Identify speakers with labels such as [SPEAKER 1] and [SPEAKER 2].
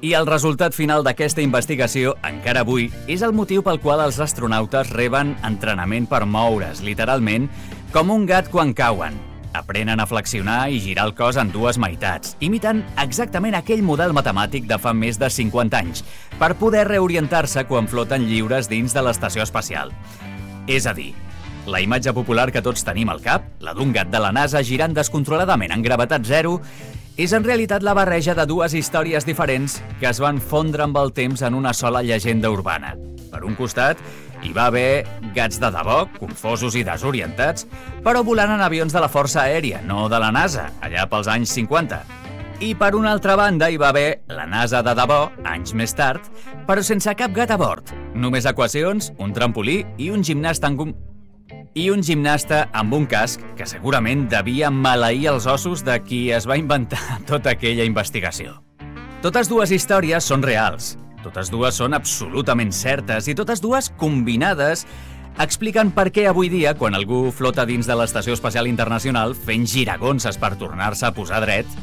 [SPEAKER 1] I el resultat final d'aquesta investigació, encara avui, és el motiu pel qual els astronautes reben entrenament per moure's, literalment, com un gat quan cauen. Aprenen a flexionar i girar el cos en dues meitats, imitant exactament aquell model matemàtic de fa més de 50 anys, per poder reorientar-se quan floten lliures dins de l'estació espacial. És a dir, la imatge popular que tots tenim al cap, la d'un gat de la NASA girant descontroladament en gravetat zero, és en realitat la barreja de dues històries diferents que es van fondre amb el temps en una sola llegenda urbana. Per un costat, hi va haver gats de debò, confosos i desorientats, però volant en avions de la Força Aèria, no de la NASA, allà pels anys 50. I per una altra banda hi va haver la NASA de debò, anys més tard, però sense cap gat a bord. Només equacions, un trampolí i un gimnasta amb un casc que segurament devia maleir els ossos de qui es va inventar tota aquella investigació. Totes dues històries són reals, totes dues són absolutament certes i totes dues combinades expliquen per què avui dia, quan algú flota dins de l'Estació Espacial Internacional fent giragonses per tornar-se a posar dret,